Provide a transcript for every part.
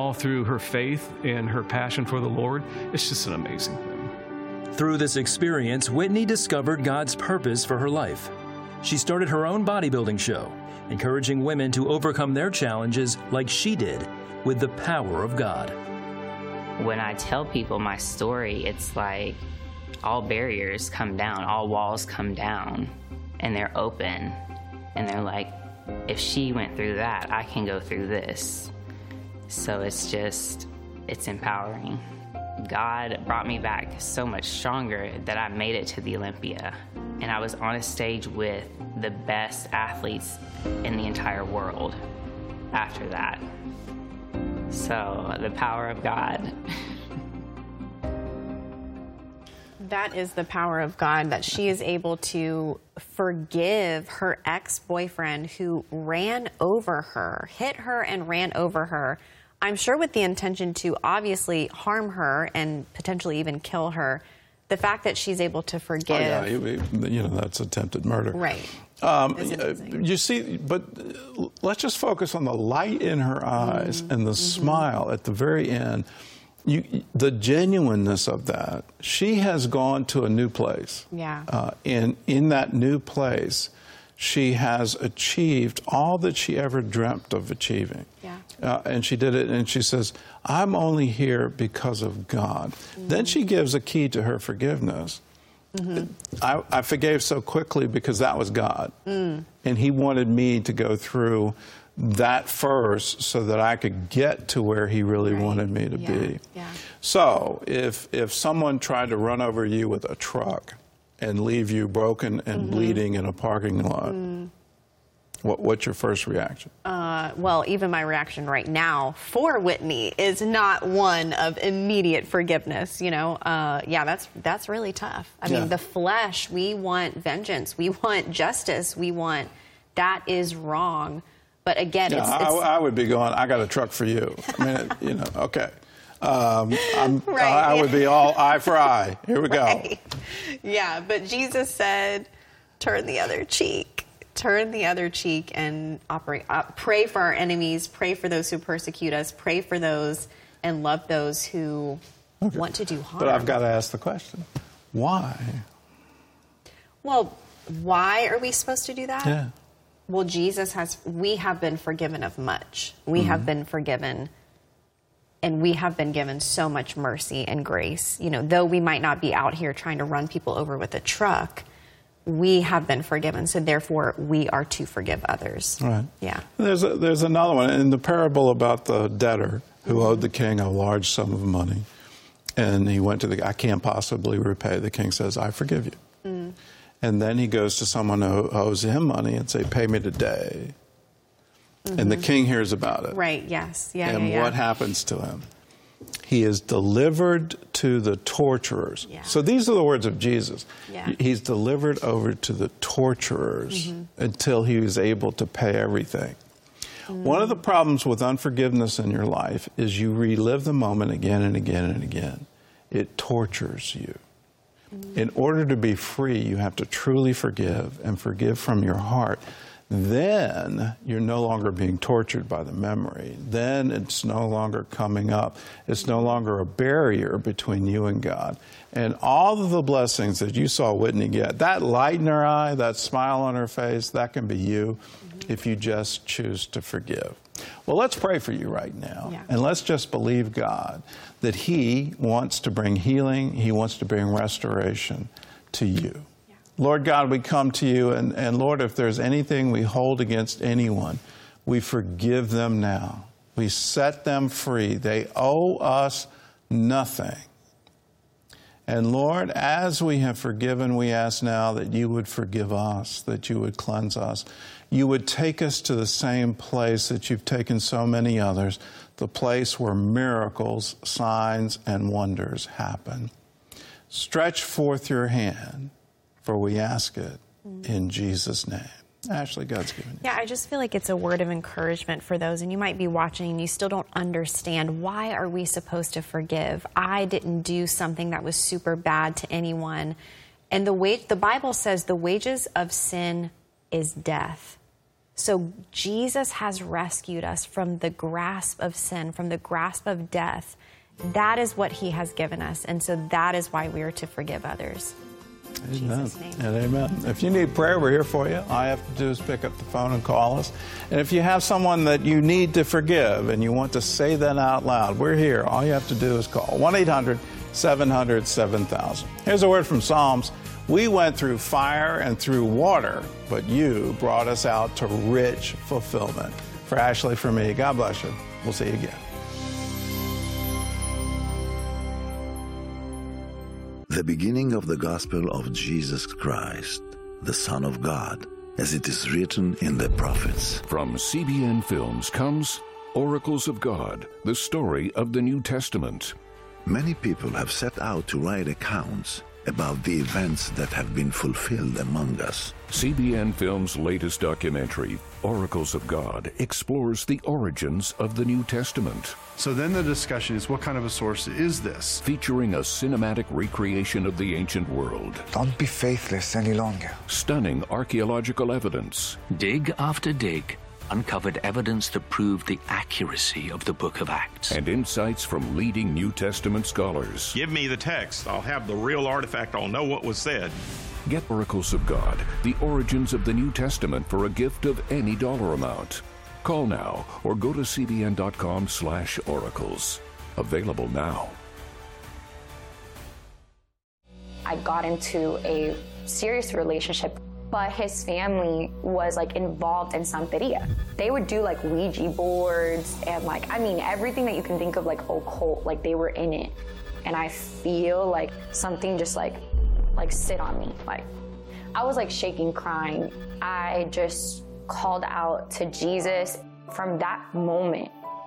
all through her faith and her passion for the Lord. It's just an amazing thing. Through this experience, Whitney discovered God's purpose for her life. She started her own bodybuilding show, encouraging women to overcome their challenges like she did with the power of God. When I tell people my story, it's like all barriers come down, all walls come down, and they're open. And they're like, if she went through that, I can go through this. So it's empowering. God brought me back so much stronger that I made it to the Olympia. And I was on a stage with the best athletes in the entire world after that. So the power of God. That is the power of God, that she is able to forgive her ex-boyfriend who ran over her, hit her and ran over her. I'm sure with the intention to obviously harm her and potentially even kill her. The fact that she's able to forgive. Oh, yeah, that's attempted murder. Right. You see, but let's just focus on the light in her eyes and the smile at the very end. The genuineness of that. She has gone to a new place. Yeah. And in that new place, she has achieved all that she ever dreamt of achieving. Yeah. And she did it, and she says, I'm only here because of God. Then she gives a key to her forgiveness. I forgave so quickly because that was God. And he wanted me to go through that first so that I could get to where he really wanted me to be. Yeah. So if someone tried to run over you with a truck and leave you broken and bleeding in a parking lot, what's your first reaction? Well, even my reaction right now for Whitney is not one of immediate forgiveness. Yeah, that's really tough. I mean, the flesh, we want vengeance, we want justice, that is wrong. But again, I would be going, I got a truck for you. I mean, okay. I would be all eye for eye. Here we go. Right. Yeah, but Jesus said, turn the other cheek. Turn the other cheek and pray for our enemies, pray for those who persecute us, pray for those and love those who want to do harm. But I've got to ask the question, why? Well, why are we supposed to do that? Yeah. Well, we have been forgiven of much. We have been forgiven, and we have been given so much mercy and grace. Though we might not be out here trying to run people over with a truck, we have been forgiven, so therefore we are to forgive others. Right. Yeah. There's another one in the parable about the debtor who owed the king a large sum of money, and he went to I can't possibly repay. The king says, I forgive you. And then he goes to someone who owes him money and say, pay me today. And the king hears about it. Right, yes. And what happens to him? He is delivered to the torturers. Yeah. So these are the words of Jesus. Yeah. He's delivered over to the torturers until he was able to pay everything. One of the problems with unforgiveness in your life is you relive the moment again and again and again. It tortures you. In order to be free, you have to truly forgive and forgive from your heart. Then you're no longer being tortured by the memory. Then it's no longer coming up. It's no longer a barrier between you and God. And all of the blessings that you saw Whitney get, that light in her eye, that smile on her face, that can be you if you just choose to forgive. Well, let's pray for you right now. And let's just believe God that he wants to bring healing. He wants to bring restoration to you. Lord God, we come to you, and Lord, if there's anything we hold against anyone, we forgive them now. We set them free. They owe us nothing. And Lord, as we have forgiven, we ask now that you would forgive us, that you would cleanse us. You would take us to the same place that you've taken so many others, the place where miracles, signs, and wonders happen. Stretch forth your hand, for we ask it in Jesus' name. Ashley, God's given you. Yeah, I just feel like it's a word of encouragement for those, and you might be watching and you still don't understand, why are we supposed to forgive? I didn't do something that was super bad to anyone. And the Bible says the wages of sin is death. So Jesus has rescued us from the grasp of sin, from the grasp of death. That is what he has given us. And so that is why we are to forgive others. In Jesus' name. And amen. If you need prayer, we're here for you. All you have to do is pick up the phone and call us. And if you have someone that you need to forgive and you want to say that out loud, we're here. All you have to do is call 1-800-700-7000. Here's a word from Psalms. We went through fire and through water, but you brought us out to rich fulfillment. For Ashley, for me, God bless you. We'll see you again. The beginning of the gospel of Jesus Christ, the Son of God, as it is written in the prophets. From CBN Films comes Oracles of God, the story of the New Testament. Many people have set out to write accounts about the events that have been fulfilled among us. CBN Films' latest documentary, Oracles of God, explores the origins of the New Testament. So then the discussion is, what kind of a source is this? Featuring a cinematic recreation of the ancient world. Don't be faithless any longer. Stunning archaeological evidence. Dig after dig uncovered evidence that proved the accuracy of the book of Acts. And insights from leading New Testament scholars. Give me the text. I'll have the real artifact. I'll know what was said. Get Oracles of God, the origins of the New Testament for a gift of any dollar amount. Call now or go to cbn.com/oracles. Available now. I got into a serious relationship, but his family was like involved in Santeria. They would do like Ouija boards and everything that you can think of like occult, like they were in it. And I feel like something just like sit on me. Like I was like shaking, crying. I just called out to Jesus. From that moment,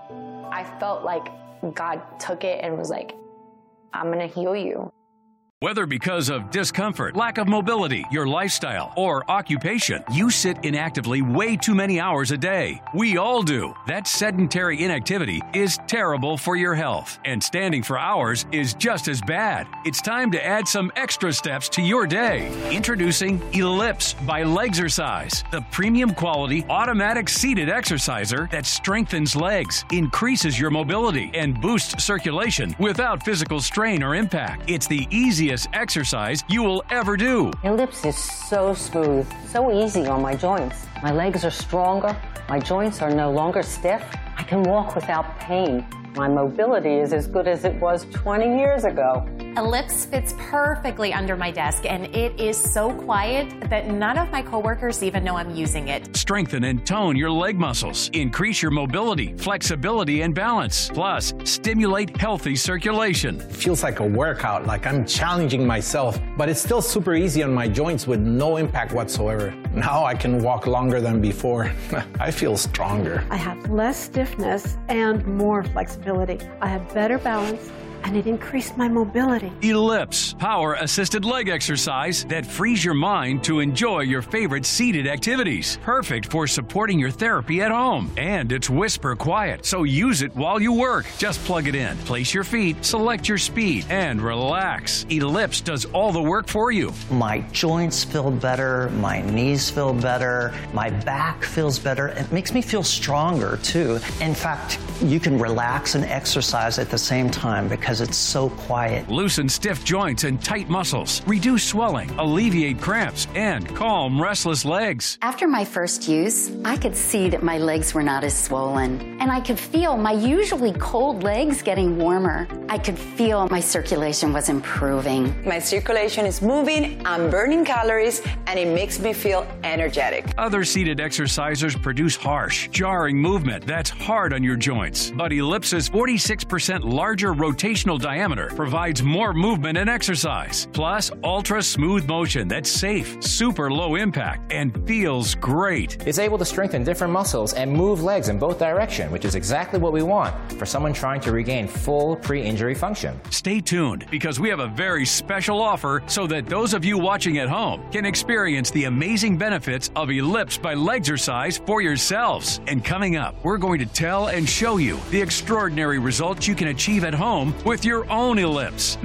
I felt like God took it and was like, I'm gonna heal you. Whether because of discomfort, lack of mobility, your lifestyle, or occupation, you sit inactively way too many hours a day. We all do. That sedentary inactivity is terrible for your health, and standing for hours is just as bad. It's time to add some extra steps to your day. Introducing Ellipse by Legsercise, the premium quality automatic seated exerciser that strengthens legs, increases your mobility, and boosts circulation without physical strain or impact. It's the easiest exercise you will ever do. Ellipse is so smooth, so easy on my joints. My legs are stronger, my joints are no longer stiff. I can walk without pain. My mobility is as good as it was 20 years ago. Ellipse fits perfectly under my desk, and it is so quiet that none of my coworkers even know I'm using it. Strengthen and tone your leg muscles. Increase your mobility, flexibility, and balance. Plus, stimulate healthy circulation. It feels like a workout, like I'm challenging myself, but it's still super easy on my joints with no impact whatsoever. Now I can walk longer than before. I feel stronger. I have less stiffness and more flexibility. I have better balance, and it increased my mobility. Ellipse, power-assisted leg exercise that frees your mind to enjoy your favorite seated activities. Perfect for supporting your therapy at home. And it's whisper quiet, so use it while you work. Just plug it in, place your feet, select your speed, and relax. Ellipse does all the work for you. My joints feel better, my knees feel better, my back feels better. It makes me feel stronger, too. In fact, you can relax and exercise at the same time because it's so quiet. Loosen stiff joints and tight muscles, reduce swelling, alleviate cramps, and calm restless legs. After my first use, I could see that my legs were not as swollen, and I could feel my usually cold legs getting warmer. I could feel my circulation was improving. My circulation is moving, I'm burning calories, and it makes me feel energetic. Other seated exercisers produce harsh, jarring movement that's hard on your joints. But Ellipse's 46% larger rotational diameter provides more movement and exercise. Plus, ultra smooth motion that's safe, super low impact, and feels great. It's able to strengthen different muscles and move legs in both directions, which is exactly what we want for someone trying to regain full pre-injury function. Stay tuned, because we have a very special offer so that those of you watching at home can experience the amazing benefits of Ellipse by Legsercise for yourselves. And coming up, we're going to tell and show you the extraordinary results you can achieve at home with your own Ellipse. Now,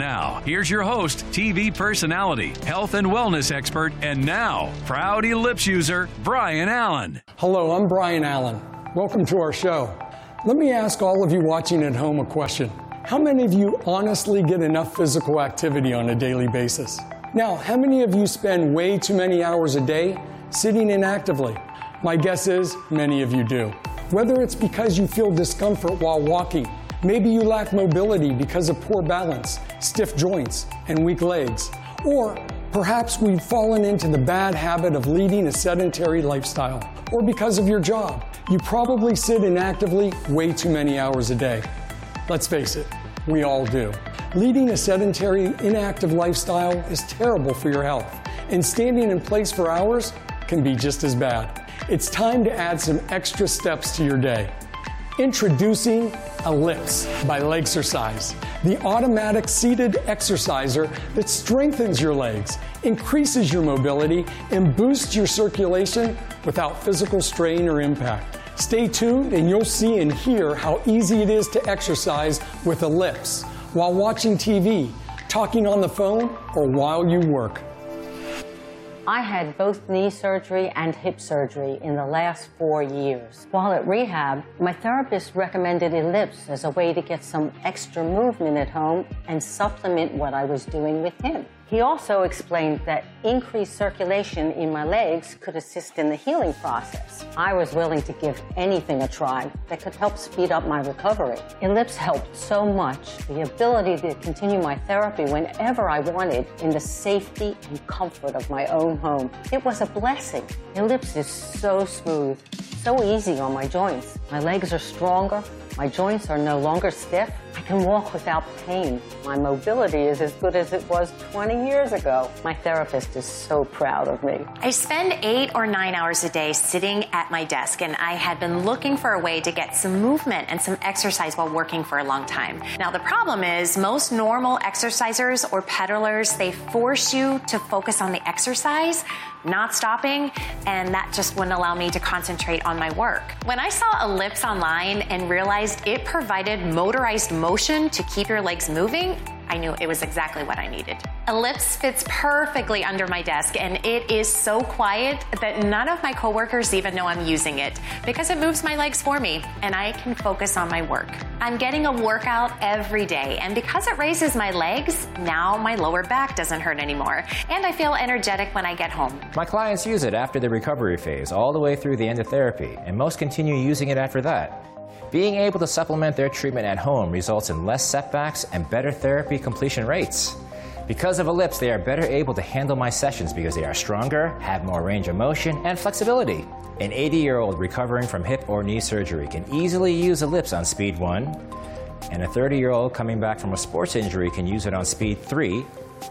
Now, here's your host, TV personality, health and wellness expert, and now, proud Ellipse user, Brian Allen. Hello, I'm Brian Allen. Welcome to our show. Let me ask all of you watching at home a question. How many of you honestly get enough physical activity on a daily basis? Now, how many of you spend way too many hours a day sitting inactively? My guess is many of you do. Whether it's because you feel discomfort while walking, maybe you lack mobility because of poor balance, stiff joints, and weak legs, or perhaps we've fallen into the bad habit of leading a sedentary lifestyle, or because of your job, you probably sit inactively way too many hours a day. Let's face it, we all do. Leading a sedentary, inactive lifestyle is terrible for your health, and standing in place for hours can be just as bad. It's time to add some extra steps to your day. Introducing Ellipse by Legsercise, the automatic seated exerciser that strengthens your legs, increases your mobility, and boosts your circulation without physical strain or impact. Stay tuned and you'll see and hear how easy it is to exercise with Ellipse while watching TV, talking on the phone, or while you work. I had both knee surgery and hip surgery in the last 4 years. While at rehab, my therapist recommended Ellipse as a way to get some extra movement at home and supplement what I was doing with him. He also explained that increased circulation in my legs could assist in the healing process. I was willing to give anything a try that could help speed up my recovery. Ellipse helped so much, the ability to continue my therapy whenever I wanted in the safety and comfort of my own home. It was a blessing. Ellipse is so smooth, so easy on my joints. My legs are stronger. My joints are no longer stiff. I can walk without pain. My mobility is as good as it was 20 years ago. My therapist is so proud of me. I spend 8 or 9 hours a day sitting at my desk, and I had been looking for a way to get some movement and some exercise while working for a long time. Now, the problem is most normal exercisers or peddlers, they force you to focus on the exercise, not stopping, and that just wouldn't allow me to concentrate on my work. When I saw Ellipse online and realized it provided motorized motion to keep your legs moving, I knew it was exactly what I needed. Ellipse fits perfectly under my desk, and it is so quiet that none of my coworkers even know I'm using it because it moves my legs for me and I can focus on my work. I'm getting a workout every day, and because it raises my legs, now my lower back doesn't hurt anymore, and I feel energetic when I get home. My clients use it after the recovery phase all the way through the end of therapy, and most continue using it after that. Being able to supplement their treatment at home results in less setbacks and better therapy completion rates. Because of Ellipse, they are better able to handle my sessions because they are stronger, have more range of motion, and flexibility. An 80-year-old recovering from hip or knee surgery can easily use Ellipse on speed 1, and a 30-year-old coming back from a sports injury can use it on speed 3,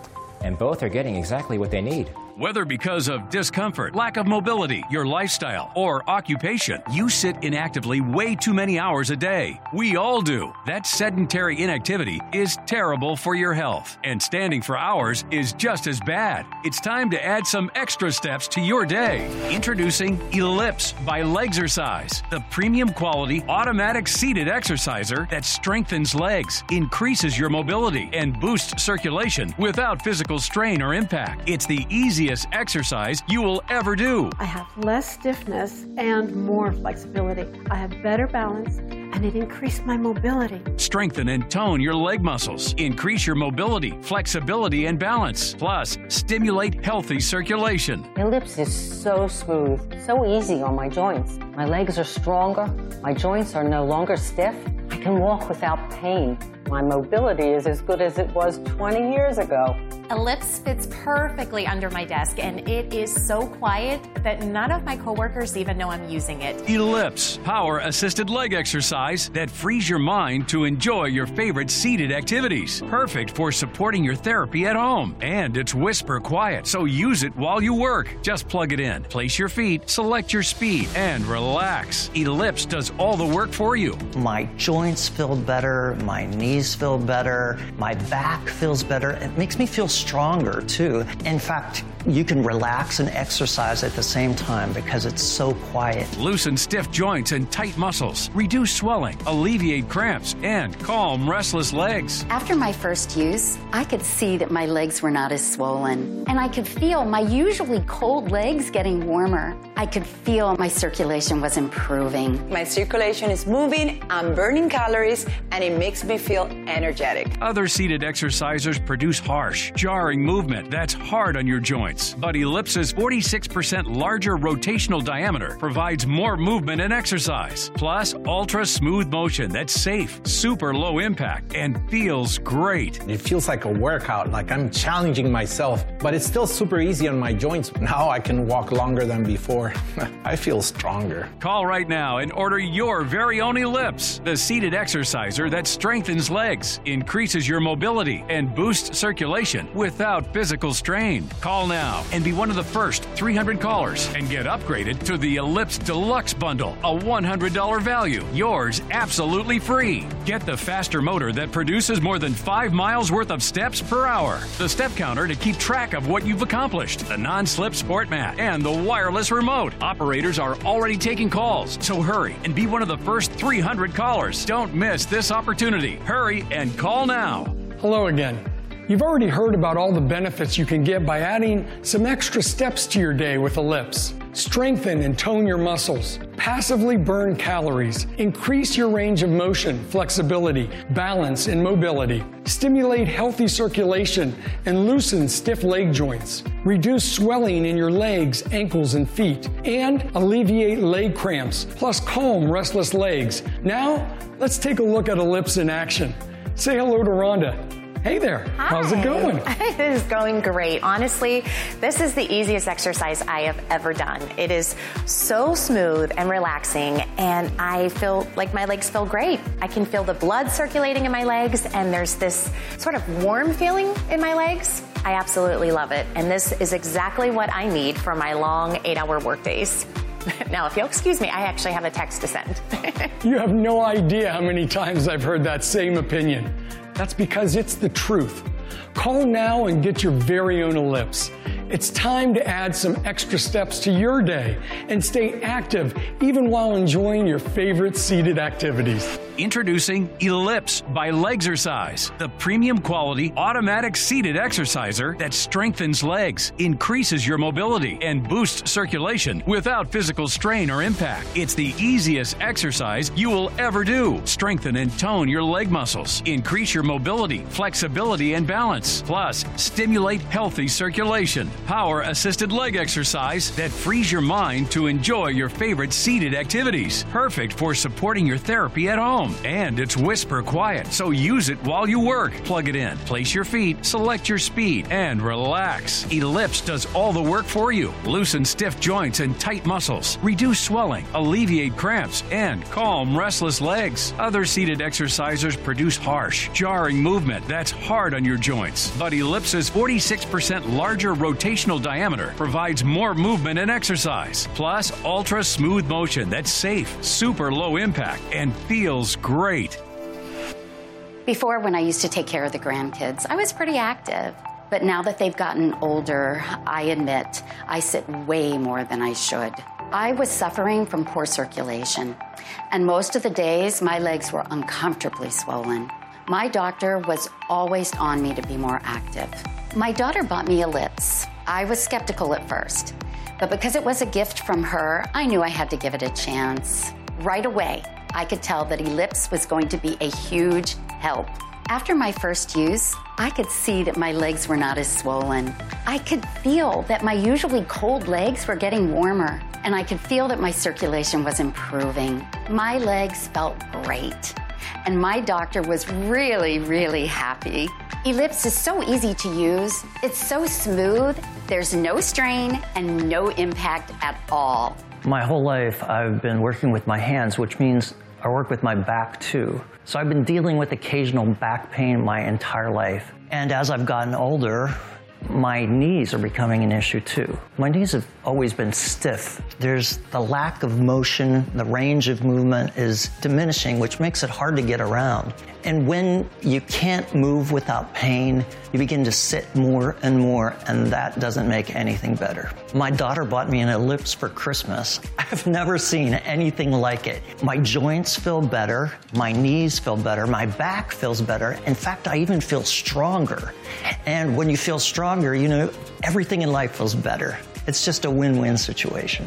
and both are getting exactly what they need. Whether because of discomfort, lack of mobility, your lifestyle, or occupation, you sit inactively way too many hours a day. We all do. That sedentary inactivity is terrible for your health, and standing for hours is just as bad. It's time to add some extra steps to your day. Introducing Ellipse by Legsercise, the premium quality automatic seated exerciser that strengthens legs, increases your mobility, and boosts circulation without physical strain or impact. It's the easiest exercise you will ever do. I have less stiffness and more flexibility. I have better balance, and it increased my mobility. Strengthen and tone your leg muscles. Increase your mobility, flexibility, and balance. Plus, stimulate healthy circulation. Ellipse is so smooth, so easy on my joints. My legs are stronger. My joints are no longer stiff. I can walk without pain. My mobility is as good as it was 20 years ago. Ellipse fits perfectly under my desk, and it is so quiet that none of my coworkers even know I'm using it. Ellipse, power-assisted leg exercise that frees your mind to enjoy your favorite seated activities. Perfect for supporting your therapy at home. And it's whisper quiet, so use it while you work. Just plug it in, place your feet, select your speed, and relax. Ellipse does all the work for you. My joints feel better, my knees feel better, my back feels better. It makes me feel stronger too. In fact, you can relax and exercise at the same time because it's so quiet. Loosen stiff joints and tight muscles, reduce swelling, alleviate cramps, and calm restless legs. After my first use, I could see that my legs were not as swollen, and I could feel my usually cold legs getting warmer. I could feel my circulation was improving. My circulation is moving, I'm burning calories, and it makes me feel energetic. Other seated exercisers produce harsh, jarring movement that's hard on your joints. But Ellipse's 46% larger rotational diameter provides more movement and exercise. Plus, ultra smooth motion that's safe, super low impact, and feels great. It feels like a workout, like I'm challenging myself, but it's still super easy on my joints. Now I can walk longer than before. I feel stronger. Call right now and order your very own Ellipse, the seated exerciser that strengthens legs, increases your mobility, and boosts circulation without physical strain. Call now and be one of the first 300 callers and get upgraded to the Ellipse Deluxe Bundle, a $100 value. Yours absolutely free. Get the faster motor that produces more than 5 miles worth of steps per hour, the step counter to keep track of what you've accomplished, the non-slip sport mat, and the wireless remote. Operators are already taking calls, so hurry and be one of the first 300 callers. Don't miss this opportunity. Hurry and call now. Hello again. You've already heard about all the benefits you can get by adding some extra steps to your day with Ellipse. Strengthen and tone your muscles, passively burn calories, increase your range of motion, flexibility, balance, and mobility, stimulate healthy circulation, and loosen stiff leg joints, reduce swelling in your legs, ankles, and feet, and alleviate leg cramps, plus calm restless legs. Now, let's take a look at Ellipse in action. Say hello to Rhonda. Hey there. Hi. How's it going? It is going great. Honestly, this is the easiest exercise I have ever done. It is so smooth and relaxing, and I feel like my legs feel great. I can feel the blood circulating in my legs, and there's this sort of warm feeling in my legs. I absolutely love it, and this is exactly what I need for my long 8-hour work days. Now, if you'll excuse me, I actually have a text to send. You have no idea how many times I've heard that same opinion. That's because it's the truth. Call now and get your very own Ellipse. It's time to add some extra steps to your day and stay active even while enjoying your favorite seated activities. Introducing Ellipse by Legsercise, the premium quality automatic seated exerciser that strengthens legs, increases your mobility, and boosts circulation without physical strain or impact. It's the easiest exercise you will ever do. Strengthen and tone your leg muscles, increase your mobility, flexibility, and balance. Plus, stimulate healthy circulation. Power-assisted leg exercise that frees your mind to enjoy your favorite seated activities. Perfect for supporting your therapy at home. And it's whisper quiet, so use it while you work. Plug it in, place your feet, select your speed, and relax. Ellipse does all the work for you. Loosen stiff joints and tight muscles, reduce swelling, alleviate cramps, and calm restless legs. Other seated exercisers produce harsh, jarring movement that's hard on your joints. But Ellipse's 46% larger rotational diameter provides more movement and exercise. Plus, ultra smooth motion that's safe, super low impact, and feels great. Before, when I used to take care of the grandkids, I was pretty active. But now that they've gotten older, I admit I sit way more than I should. I was suffering from poor circulation, and most of the days my legs were uncomfortably swollen. My doctor was always on me to be more active. My daughter bought me Ellipse. I was skeptical at first, but because it was a gift from her, I knew I had to give it a chance. Right away, I could tell that Ellipse was going to be a huge help. After my first use, I could see that my legs were not as swollen. I could feel that my usually cold legs were getting warmer, and I could feel that my circulation was improving. My legs felt great, and my doctor was really, really happy. Ellipse is so easy to use. It's so smooth. There's no strain and no impact at all. My whole life, I've been working with my hands, which means I work with my back too. So I've been dealing with occasional back pain my entire life. And as I've gotten older, my knees are becoming an issue too. My knees have always been stiff. There's the lack of motion, the range of movement is diminishing, which makes it hard to get around. And when you can't move without pain, you begin to sit more and more, and that doesn't make anything better. My daughter bought me an Ellipse for Christmas. I've never seen anything like it. My joints feel better, my knees feel better, my back feels better. In fact, I even feel stronger. And when you feel stronger, you know, everything in life feels better. It's just a win-win situation.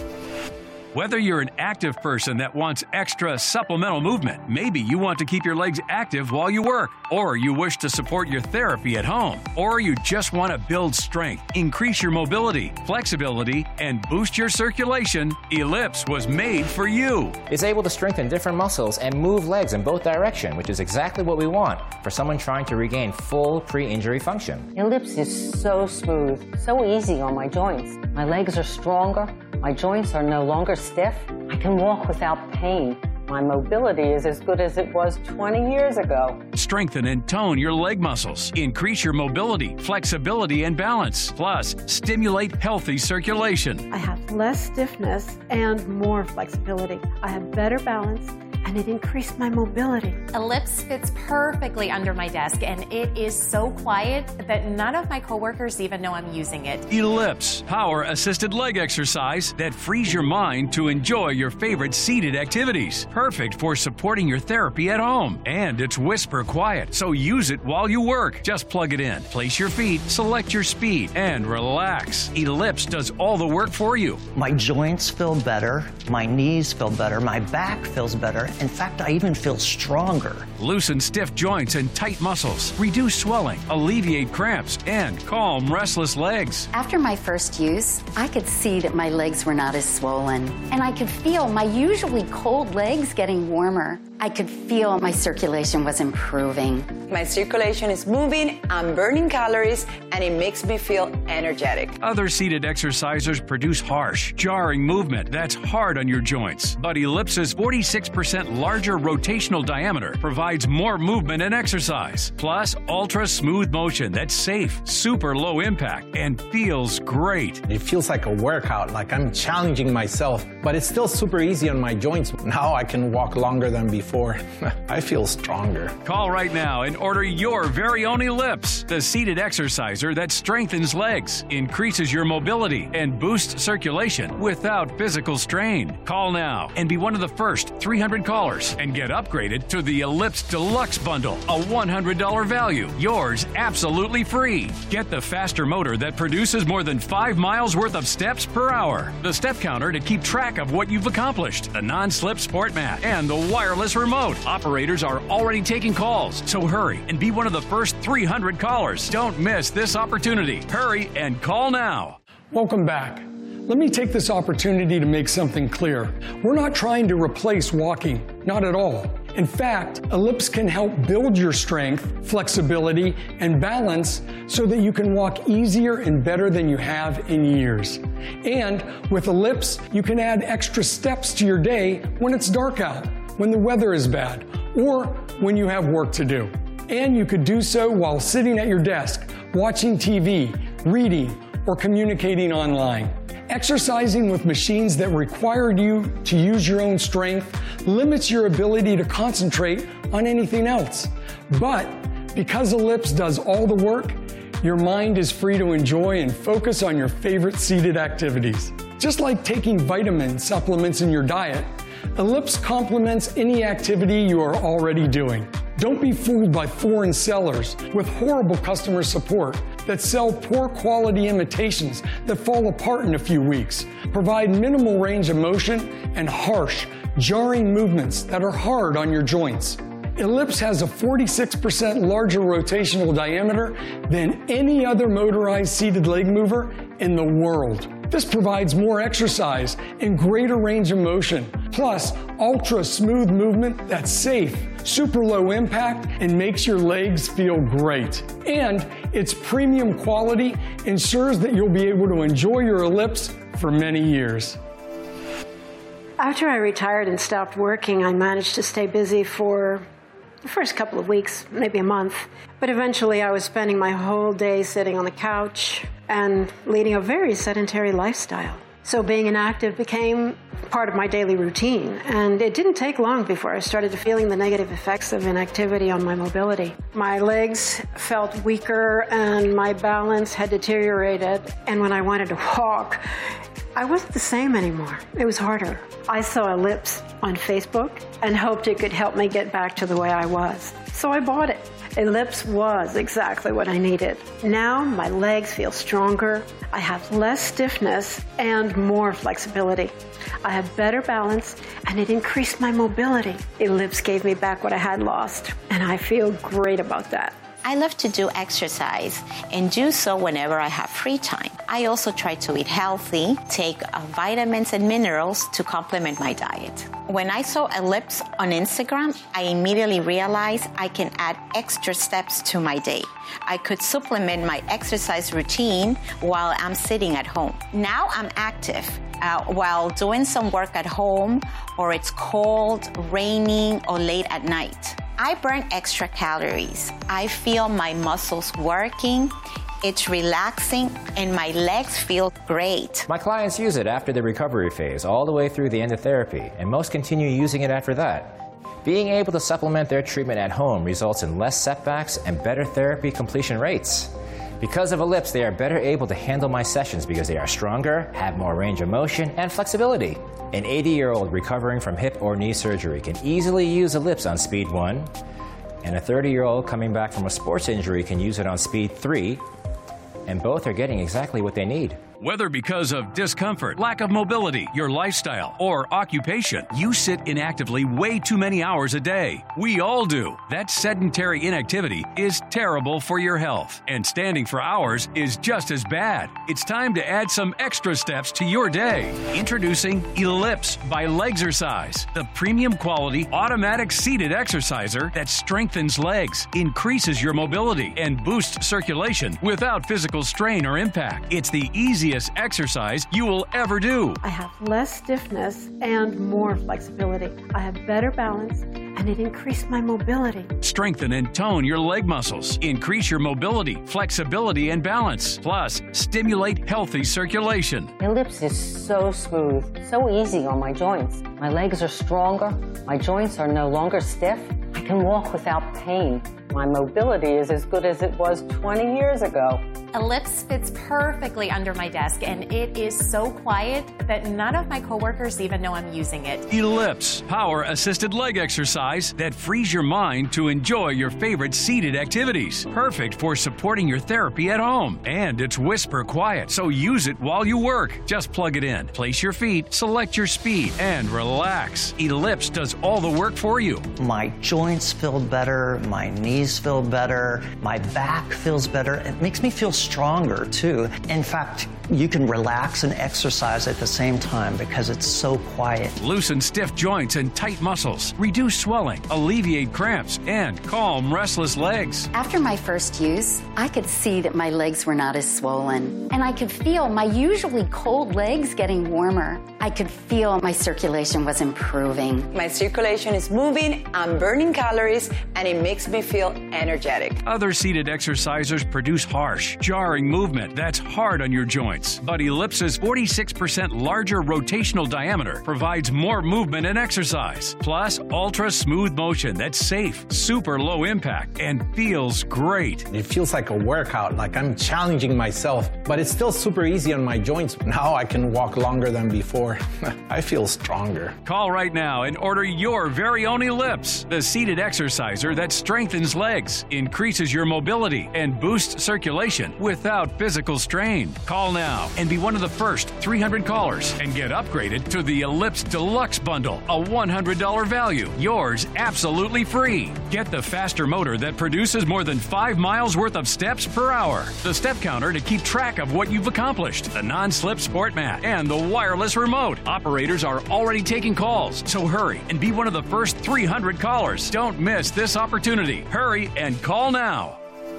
Whether you're an active person that wants extra supplemental movement, maybe you want to keep your legs active while you work, or you wish to support your therapy at home, or you just want to build strength, increase your mobility, flexibility, and boost your circulation, Ellipse was made for you. It's able to strengthen different muscles and move legs in both directions, which is exactly what we want for someone trying to regain full pre-injury function. Ellipse is so smooth, so easy on my joints. My legs are stronger. My joints are no longer stiff. I can walk without pain. My mobility is as good as it was 20 years ago. Strengthen and tone your leg muscles. Increase your mobility, flexibility, and balance. Plus, stimulate healthy circulation. I have less stiffness and more flexibility. I have better balance, and it increased my mobility. Ellipse fits perfectly under my desk, and it is so quiet that none of my coworkers even know I'm using it. Ellipse, power-assisted leg exercise that frees your mind to enjoy your favorite seated activities. Perfect for supporting your therapy at home. And it's whisper quiet, so use it while you work. Just plug it in, place your feet, select your speed, and relax. Ellipse does all the work for you. My joints feel better, my knees feel better, my back feels better. In fact, I even feel stronger. Loosen stiff joints and tight muscles. Reduce swelling, alleviate cramps, and calm restless legs. After my first use, I could see that my legs were not as swollen, and I could feel my usually cold legs getting warmer. I could feel my circulation was improving. My circulation is moving, I'm burning calories, and it makes me feel energetic. Other seated exercisers produce harsh, jarring movement that's hard on your joints. But Ellipse's 46% larger rotational diameter provides more movement and exercise. Plus, ultra smooth motion that's safe, super low impact, and feels great. It feels like a workout, like I'm challenging myself, but it's still super easy on my joints. Now I can walk longer than before. I feel stronger. Call right now and order your very own Ellipse, the seated exerciser that strengthens legs, increases your mobility, and boosts circulation without physical strain. Call now and be one of the first 300 callers and get upgraded to the Ellipse Deluxe Bundle, a $100 value, yours absolutely free. Get the faster motor that produces more than 5 miles worth of steps per hour, the step counter to keep track of what you've accomplished, the non-slip sport mat, and the wireless remote. Operators are already taking calls, so hurry and be one of the first 300 callers. Don't miss this opportunity. Hurry and call now. Welcome back. Let me take this opportunity to make something clear. We're not trying to replace walking, not at all. In fact, Ellipse can help build your strength, flexibility, and balance so that you can walk easier and better than you have in years. And with Ellipse, you can add extra steps to your day when it's dark out, when the weather is bad, or when you have work to do. And you could do so while sitting at your desk, watching TV, reading, or communicating online. Exercising with machines that require you to use your own strength limits your ability to concentrate on anything else. But because Ellipse does all the work, your mind is free to enjoy and focus on your favorite seated activities. Just like taking vitamin supplements in your diet, Ellipse complements any activity you are already doing. Don't be fooled by foreign sellers with horrible customer support that sell poor quality imitations that fall apart in a few weeks, provide minimal range of motion, and harsh, jarring movements that are hard on your joints. Ellipse has a 46% larger rotational diameter than any other motorized seated leg mover in the world. This provides more exercise and greater range of motion, plus ultra smooth movement that's safe, super low impact, and makes your legs feel great. And its premium quality ensures that you'll be able to enjoy your Ellipse for many years. After I retired and stopped working, I managed to stay busy for The first couple of weeks, maybe a month. But eventually I was spending my whole day sitting on the couch and leading a very sedentary lifestyle. So being inactive became part of my daily routine, and it didn't take long before I started feeling the negative effects of inactivity on my mobility. My legs felt weaker and my balance had deteriorated, and when I wanted to walk, I wasn't the same anymore. It was harder. I saw Ellipse on Facebook and hoped it could help me get back to the way I was. So I bought it. Ellipse was exactly what I needed. Now my legs feel stronger, I have less stiffness and more flexibility. I have better balance and it increased my mobility. Ellipse gave me back what I had lost, and I feel great about that. I love to do exercise and do so whenever I have free time. I also try to eat healthy, take vitamins and minerals to complement my diet. When I saw Ellipse on Instagram, I immediately realized I can add extra steps to my day. I could supplement my exercise routine while I'm sitting at home. Now I'm active while doing some work at home, or it's cold, raining, or late at night. I burn extra calories. I feel my muscles working, it's relaxing, and my legs feel great. My clients use it after the recovery phase, all the way through the end of therapy, and most continue using it after that. Being able to supplement their treatment at home results in less setbacks and better therapy completion rates. Because of Ellipse, they are better able to handle my sessions because they are stronger, have more range of motion, and flexibility. An 80-year-old recovering from hip or knee surgery can easily use Ellipse on speed 1, and a 30-year-old coming back from a sports injury can use it on speed 3, and both are getting exactly what they need. Whether because of discomfort, lack of mobility, your lifestyle, or occupation, you sit inactively way too many hours a day. We all do. That sedentary inactivity is terrible for your health, and standing for hours is just as bad. It's time to add some extra steps to your day. Introducing Ellipse by Legsercise, the premium quality automatic seated exerciser that strengthens legs, increases your mobility, and boosts circulation without physical strain or impact. It's the easiest exercise you will ever do. I have less stiffness and more flexibility. I have better balance and it increased my mobility. Strengthen and tone your leg muscles. Increase your mobility, flexibility, and balance. Plus, stimulate healthy circulation. Ellipse is so smooth, so easy on my joints. My legs are stronger. My joints are no longer stiff. I can walk without pain. My mobility is as good as it was 20 years ago. Ellipse fits perfectly under my desk, and it is so quiet that none of my coworkers even know I'm using it. Ellipse, power-assisted leg exercise that frees your mind to enjoy your favorite seated activities. Perfect for supporting your therapy at home. And it's whisper quiet, so use it while you work. Just plug it in, place your feet, select your speed, and relax. Ellipse does all the work for you. My joints feel better, my knees feel better, my back feels better. It makes me feel stronger too. In fact, you can relax and exercise at the same time because it's so quiet. Loosen stiff joints and tight muscles, reduce swelling, alleviate cramps, and calm restless legs. After my first use, I could see that my legs were not as swollen, and I could feel my usually cold legs getting warmer. I could feel my circulation was improving. My circulation is moving, I'm burning calories, and it makes me feel energetic. Other seated exercisers produce harsh, jarring movement that's hard on your joints. But Ellipse's 46% larger rotational diameter provides more movement and exercise. Plus, ultra smooth motion that's safe, super low impact, and feels great. It feels like a workout, like I'm challenging myself, but it's still super easy on my joints. Now I can walk longer than before. I feel stronger. Call right now and order your very own Ellipse, the seated exerciser that strengthens legs, increases your mobility, and boosts circulation without physical strain. Call now and be one of the first 300 callers and get upgraded to the Ellipse Deluxe Bundle, a $100 value. Yours absolutely free. Get the faster motor that produces more than 5 miles worth of steps per hour, the step counter to keep track of what you've accomplished, the non-slip sport mat, and the wireless remote. Operators are already taking calls, so hurry and be one of the first 300 callers. Don't miss this opportunity. Hurry and call now.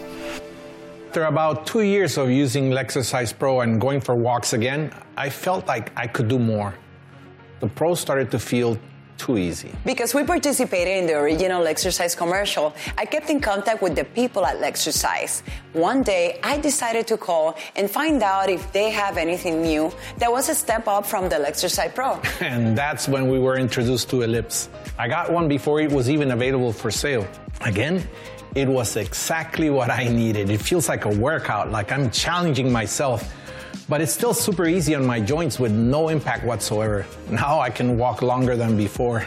After about 2 years of using Legsercise Pro and going for walks again, I felt like I could do more. The Pro started to feel too easy. Because we participated in the original Lexercise commercial, I kept in contact with the people at Lexercise. One day, I decided to call and find out if they have anything new that was a step up from the Lexercise Pro. And that's when we were introduced to Ellipse. I got one before it was even available for sale. Again, it was exactly what I needed. It feels like a workout, like I'm challenging myself. But it's still super easy on my joints with no impact whatsoever. Now I can walk longer than before.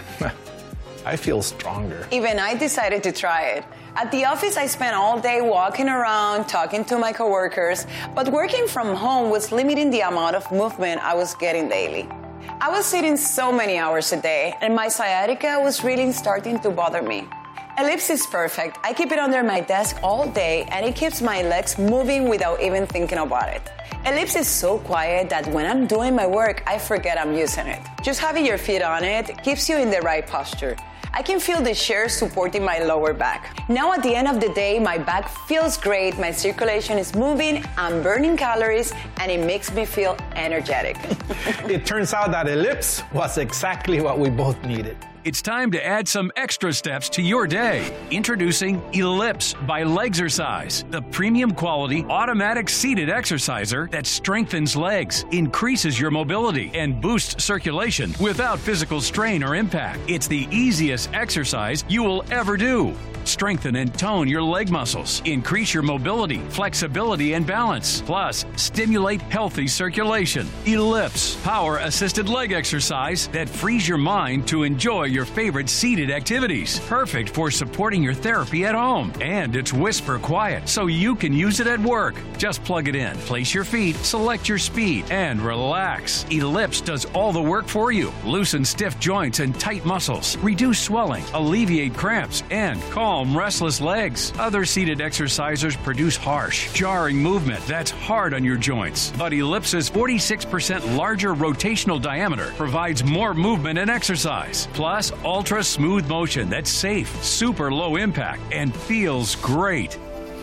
I feel stronger. Even I decided to try it. At the office, I spent all day walking around, talking to my coworkers, but working from home was limiting the amount of movement I was getting daily. I was sitting so many hours a day, and my sciatica was really starting to bother me. Ellipse is perfect. I keep it under my desk all day, and it keeps my legs moving without even thinking about it. Ellipse is so quiet that when I'm doing my work, I forget I'm using it. Just having your feet on it keeps you in the right posture. I can feel the chair supporting my lower back. Now at the end of the day, my back feels great, my circulation is moving, I'm burning calories, and it makes me feel energetic. It turns out that Ellipse was exactly what we both needed. It's time to add some extra steps to your day. Introducing Ellipse by Lexercise, the premium quality automatic seated exerciser that strengthens legs, increases your mobility, and boosts circulation without physical strain or impact. It's the easiest exercise you will ever do. Strengthen and tone your leg muscles, increase your mobility, flexibility, and balance. Plus, stimulate healthy circulation. Ellipse, power-assisted leg exercise that frees your mind to enjoy your favorite seated activities. Perfect for supporting your therapy at home. And it's whisper quiet, so you can use it at work. Just plug it in, place your feet, select your speed, and relax. Ellipse does all the work for you. Loosen stiff joints and tight muscles, reduce swelling, alleviate cramps, and calm restless legs. Other seated exercisers produce harsh, jarring movement that's hard on your joints. But Ellipse's 46% larger rotational diameter provides more movement and exercise. Plus, ultra smooth motion that's safe, super low impact, and feels great.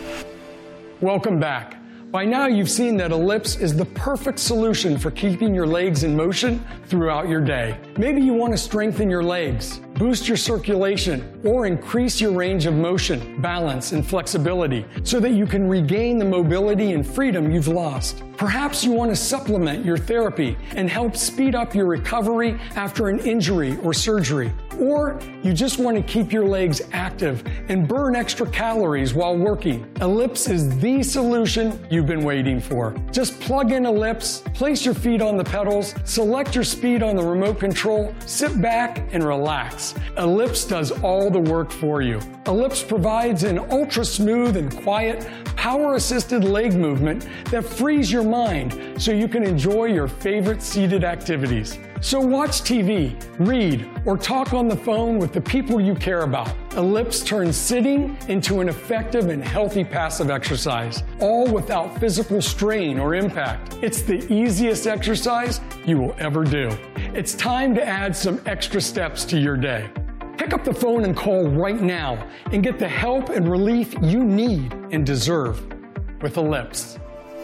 Welcome back. By now you've seen that Ellipse is the perfect solution for keeping your legs in motion throughout your day. Maybe you want to strengthen your legs, boost your circulation, or increase your range of motion, balance, and flexibility so that you can regain the mobility and freedom you've lost. Perhaps you want to supplement your therapy and help speed up your recovery after an injury or surgery. Or you just want to keep your legs active and burn extra calories while working. Ellipse is the solution you've been waiting for. Just plug in Ellipse, place your feet on the pedals, select your speed on the remote control, sit back and relax. Ellipse does all the work for you. Ellipse provides an ultra smooth and quiet, power-assisted leg movement that frees your mind so you can enjoy your favorite seated activities. So watch TV, read, or talk on the phone with the people you care about. Ellipse turns sitting into an effective and healthy passive exercise, all without physical strain or impact. It's the easiest exercise you will ever do. It's time to add some extra steps to your day. Pick up the phone and call right now and get the help and relief you need and deserve with Ellipse.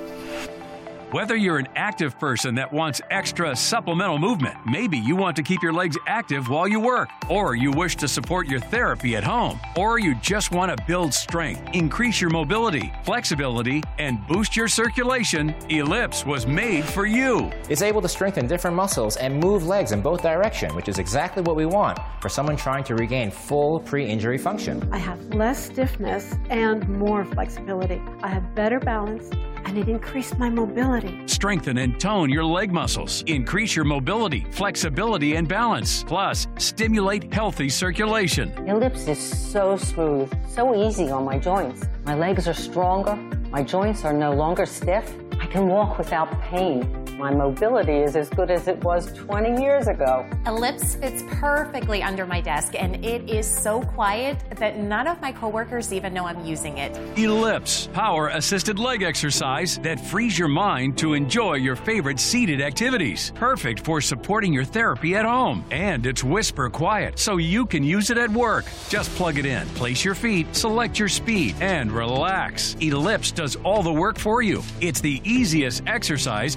Whether you're an active person that wants extra supplemental movement, maybe you want to keep your legs active while you work, or you wish to support your therapy at home, or you just want to build strength, increase your mobility, flexibility, and boost your circulation, Ellipse was made for you. It's able to strengthen different muscles and move legs in both directions, which is exactly what we want for someone trying to regain full pre-injury function. I have less stiffness and more flexibility. I have better balance, and it increased my mobility. Strengthen and tone your leg muscles, increase your mobility, flexibility, and balance. Plus, stimulate healthy circulation. Ellipse is so smooth, so easy on my joints. My legs are stronger, my joints are no longer stiff. I can walk without pain. My mobility is as good as it was 20 years ago. Ellipse fits perfectly under my desk, and it is so quiet that none of my coworkers even know I'm using it. Ellipse, power-assisted leg exercise that frees your mind to enjoy your favorite seated activities. Perfect for supporting your therapy at home. And it's whisper quiet, so you can use it at work. Just plug it in, place your feet, select your speed, and relax. Ellipse does all the work for you. It's the easiest exercise you will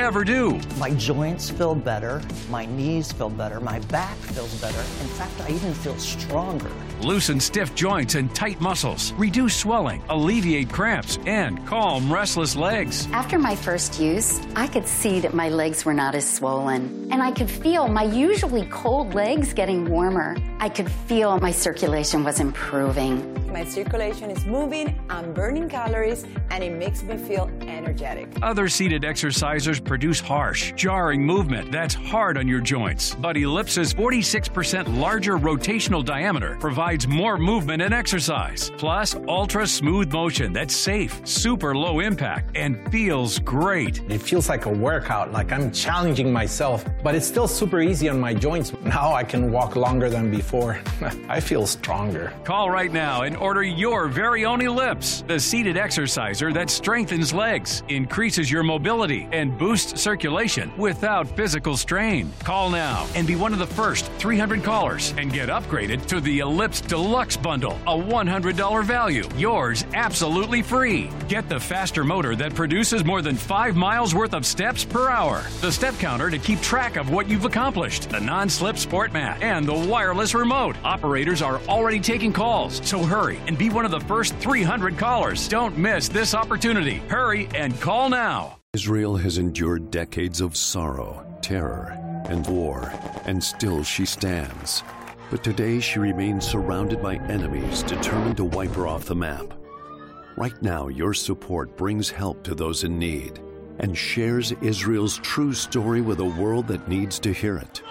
ever do. My joints feel better, my knees feel better, my back feels better. In fact, I even feel stronger. Loosen stiff joints and tight muscles, reduce swelling, alleviate cramps, and calm restless legs. After my first use, I could see that my legs were not as swollen, and I could feel my usually cold legs getting warmer. I could feel my circulation was improving. My circulation is moving, I'm burning calories, and it makes me feel energetic. Other seated exercisers produce harsh, jarring movement that's hard on your joints. But Ellipse's 46% larger rotational diameter provides more movement and exercise. Plus, ultra smooth motion that's safe, super low impact, and feels great. It feels like a workout, like I'm challenging myself, but it's still super easy on my joints. Now I can walk longer than before. I feel stronger. Call right now and order your very own Ellipse, the seated exerciser that strengthens legs, increases your mobility, and boosts circulation without physical strain. Call now and be one of the first 300 callers and get upgraded to the Ellipse Deluxe Bundle, a $100 value. Yours absolutely free. Get the faster motor that produces more than 5 miles worth of steps per hour, the step counter to keep track of what you've accomplished, the non-slip sport mat, and the wireless remote. Operators are already taking calls, so hurry and be one of the first 300 callers. Don't miss this opportunity. Hurry and call now. Israel has endured decades of sorrow, terror, and war, and still she stands. But today she remains surrounded by enemies determined to wipe her off the map. Right now, your support brings help to those in need and shares Israel's true story with a world that needs to hear it.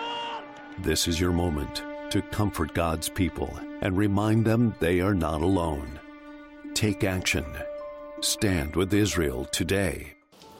This is your moment to comfort God's people and remind them they are not alone. Take action. Stand with Israel today.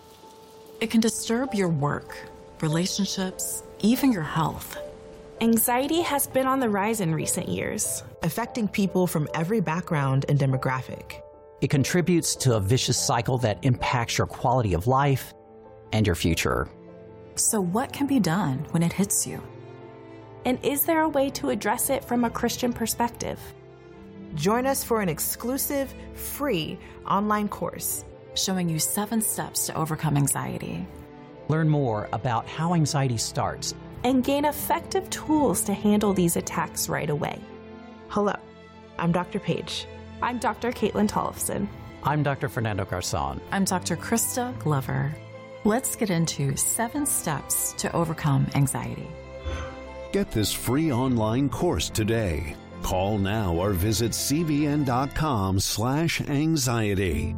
It can disturb your work, relationships, even your health. Anxiety has been on the rise in recent years, affecting people from every background and demographic. It contributes to a vicious cycle that impacts your quality of life and your future. So what can be done when it hits you? And is there a way to address it from a Christian perspective? Join us for an exclusive, free online course showing you 7 steps to overcome anxiety. Learn more about how anxiety starts and gain effective tools to handle these attacks right away. Hello, I'm Dr. Paige. I'm Dr. Caitlin Tollefson. I'm Dr. Fernando Garzon. I'm Dr. Krista Glover. Let's get into 7 steps to overcome anxiety. Get this free online course today. Call now or visit cvn.com/anxiety.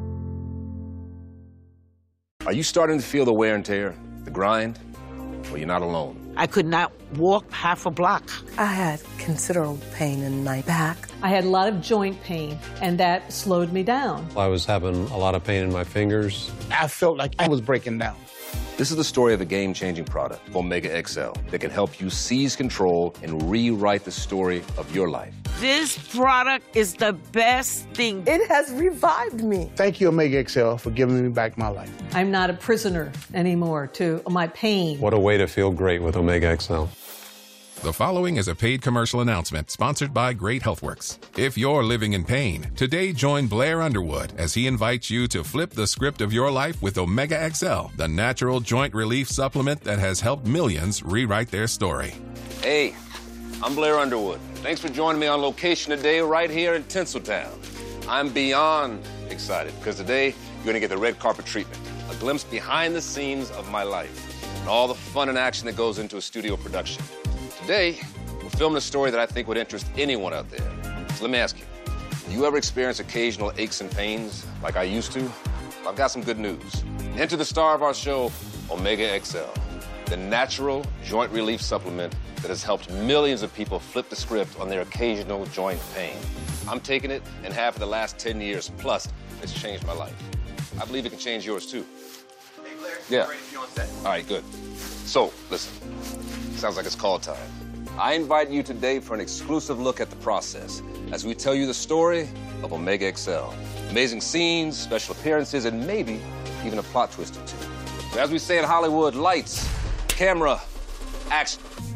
Are you starting to feel the wear and tear, the grind? Well, you're not alone. I could not walk half a block. I had considerable pain in my back. I had a lot of joint pain, and that slowed me down. I was having a lot of pain in my fingers. I felt like I was breaking down. This is the story of a game-changing product, Omega XL, that can help you seize control and rewrite the story of your life. This product is the best thing. It has revived me. Thank you, Omega XL, for giving me back my life. I'm not a prisoner anymore to my pain. What a way to feel great with Omega XL. The following is a paid commercial announcement sponsored by Great Healthworks. If you're living in pain, today join Blair Underwood as he invites you to flip the script of your life with Omega XL, the natural joint relief supplement that has helped millions rewrite their story. Hey, I'm Blair Underwood. Thanks for joining me on location today right here in Tinseltown. I'm beyond excited because today you're going to get the red carpet treatment, a glimpse behind the scenes of my life, and all the fun and action that goes into a studio production. Today, we're filming a story that I think would interest anyone out there. So let me ask you, do you ever experience occasional aches and pains like I used to? I've got some good news. Enter the star of our show, Omega XL, the natural joint relief supplement that has helped millions of people flip the script on their occasional joint pain. I'm taking it and have for the last 10 years, plus it's changed my life. I believe it can change yours too. Hey Blair, yeah. ready to be on set? All right, good. So, listen, sounds like it's call time. I invite you today for an exclusive look at the process as we tell you the story of Omega XL. Amazing scenes, special appearances, and maybe even a plot twist or two. So as we say in Hollywood, lights, camera, action.